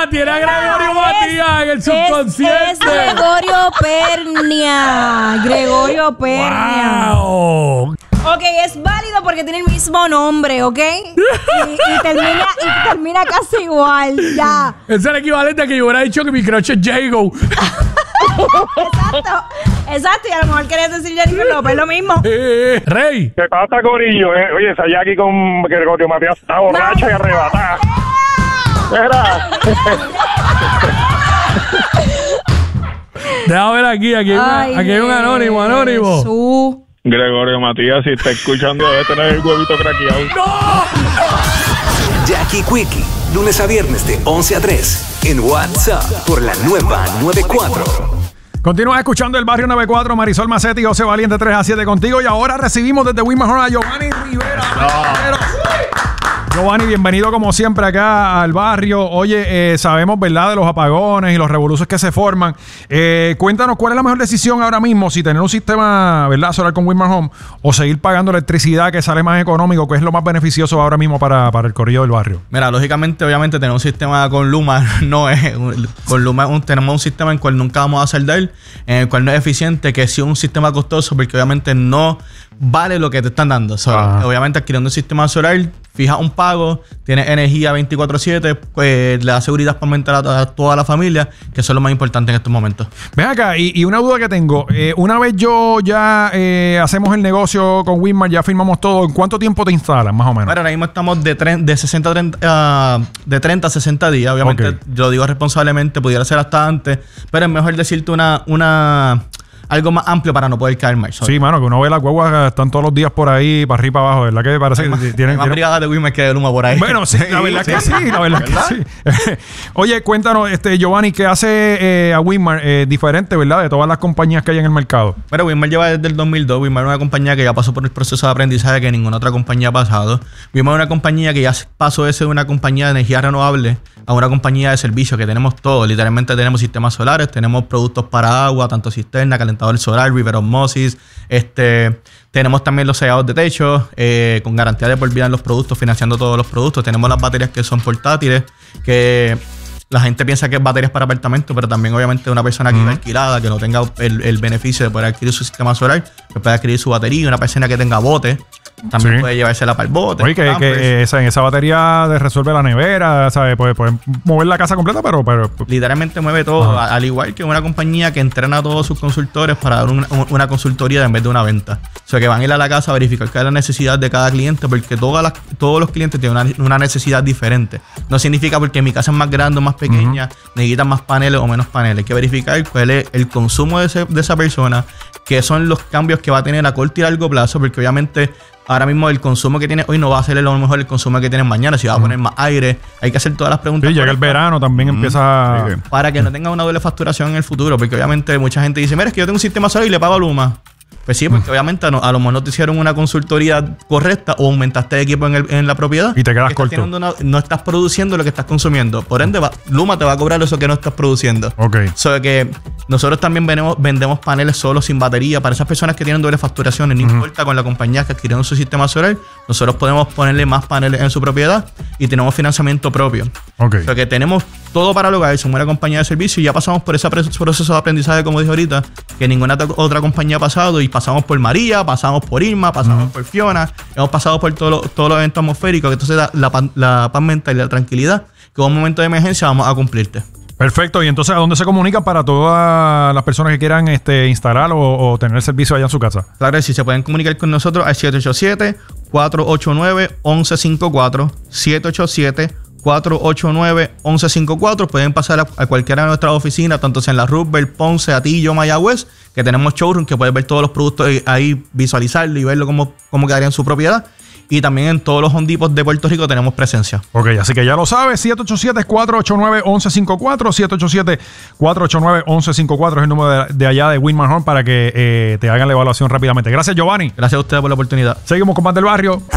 tiene a Gregorio Matías en el subconsciente. Es Gregorio Pernia. ¡Wow! Ok, es válido porque tiene el mismo nombre, ¿ok? Y termina casi igual, ya. Es el equivalente a que yo hubiera dicho que mi crush es Jago. Exacto, y a lo mejor querías decir Jennifer López, lo mismo. Rey. ¿Qué pasa, Corillo? Oye, esa Jackie con Gregorio Matías está borracha y arrebatada. Era. Déjame ver aquí hay un anónimo. Jesús. Gregorio Matías, si está escuchando, debe tener el huevito craqueado. ¡No! Jackie Quickie, lunes a viernes de 11 a 3 en WhatsApp por la nueva 94. Continúa escuchando el Barrio 94, Marisol Macetti y José Valiente 3 a 7 contigo. Y ahora recibimos desde Win Mahon a Giovanni Rivera. Giovanni, bienvenido como siempre acá al barrio. Oye, sabemos, ¿verdad?, de los apagones y los revoluciones que se forman. Cuéntanos, ¿cuál es la mejor decisión ahora mismo? Si tener un sistema, ¿verdad?, solar con Win Mahon o seguir pagando electricidad que sale más económico, ¿qué es lo más beneficioso ahora mismo para el corrillo del barrio? Mira, lógicamente, obviamente, tener un sistema con Luma no es... Con Luma tenemos un sistema en el cual nunca vamos a hacer de él, en el cual no es eficiente, que sí es un sistema costoso, porque obviamente no vale lo que te están dando. Obviamente, adquiriendo un sistema solar, fija un pago, tienes energía 24/7, pues le da seguridad para aumentar a toda la familia, que eso es lo más importante en estos momentos. Ven acá, y una duda que tengo. Una vez yo ya hacemos el negocio con Winmar, ya firmamos todo, ¿en cuánto tiempo te instalan, más o menos? Bueno, ahora mismo estamos de 30 a 60 días. Obviamente, Okay. Yo lo digo responsablemente, pudiera ser hasta antes, pero es mejor decirte algo más amplio para no poder caer mal. Sí, mano, que uno ve las guaguas, están todos los días por ahí, para arriba y para abajo, ¿verdad? Que parece que tienen más brigadas de Winmar que de Luma por ahí. Bueno, sí, la verdad que sí, la verdad que sí. Oye, cuéntanos, Giovanni, ¿qué hace a Winmar diferente, verdad, de todas las compañías que hay en el mercado? Pero Winmar lleva desde el 2002. Winmar es una compañía que ya pasó por el proceso de aprendizaje que ninguna otra compañía ha pasado. Winmar es una compañía que ya pasó de ser una compañía de energía renovable a una compañía de servicios que tenemos todo. Literalmente tenemos sistemas solares, tenemos productos para agua, tanto cisterna, calentador solar, river osmosis, tenemos también los sellados de techo, con garantía de por vida en los productos, financiando todos los productos. Tenemos las baterías que son portátiles, que la gente piensa que es baterías para apartamentos, pero también obviamente una persona que vive alquilada, que no tenga el beneficio de poder adquirir su sistema solar, que pueda adquirir su batería. Una persona que tenga bote también puede llevársela para el bote. Oye, que en esa batería resuelve la nevera, ¿sabes? Puede mover la casa completa, pero literalmente mueve todo, al igual que una compañía que entrena a todos sus consultores para dar una consultoría en vez de una venta. O sea, que van a ir a la casa a verificar cuál es la necesidad de cada cliente, porque todos los clientes tienen una necesidad diferente. No significa porque mi casa es más grande o más pequeña, necesitan más paneles o menos paneles. Hay que verificar cuál es el consumo de esa persona, qué son los cambios que va a tener a corto y largo plazo, porque obviamente ahora mismo el consumo que tiene hoy no va a ser lo mejor el consumo que tiene mañana. Si va a poner más aire, hay que hacer todas las preguntas. Sí, llega el verano, también empieza... Para que no tenga una doble facturación en el futuro, porque obviamente mucha gente dice, mira, es que yo tengo un sistema solar y le pago a Luma. Pues sí, porque obviamente a lo mejor no te hicieron una consultoría correcta o aumentaste de equipo en la propiedad. Y te quedas corto. No estás produciendo lo que estás consumiendo. Por ende, Luma te va a cobrar eso que no estás produciendo. Ok. So que nosotros también vendemos paneles solo sin batería. Para esas personas que tienen doble facturación, no importa con la compañía que adquirieron su sistema solar, nosotros podemos ponerle más paneles en su propiedad y tenemos financiamiento propio. Ok. O sea que tenemos todo para lograr. Somos una compañía de servicio y ya pasamos por ese proceso de aprendizaje, como dije ahorita, que ninguna otra compañía ha pasado. Y pasamos por María, pasamos por Irma, pasamos por Fiona, hemos pasado por todos los eventos atmosféricos, que entonces la paz mental y la tranquilidad que en un momento de emergencia vamos a cumplirte. Perfecto. Y entonces, ¿a dónde se comunican para todas las personas que quieran instalar o tener el servicio allá en su casa? Claro, si se pueden comunicar con nosotros al 787-489-1154, 787-489-1154. Pueden pasar a cualquiera de nuestras oficinas, tanto sea en la Roosevelt, Ponce, Atillo, Mayagüez, que tenemos showroom, que pueden ver todos los productos ahí, visualizarlo y verlo cómo quedaría en su propiedad. Y también en todos los Home Depots de Puerto Rico tenemos presencia. Ok, así que ya lo sabes, 787-489-1154, 787-489-1154 es el número de allá de Win Mahon para que te hagan la evaluación rápidamente. Gracias, Giovanni. Gracias a ustedes por la oportunidad. Seguimos con más del barrio.